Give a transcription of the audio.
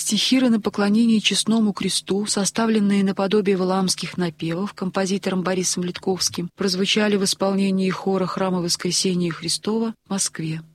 Стихиры на поклонение честному кресту, составленные наподобие валаамских напевов композитором Борисом Литковским, прозвучали в исполнении хора Храма Воскресения Христова в Москве.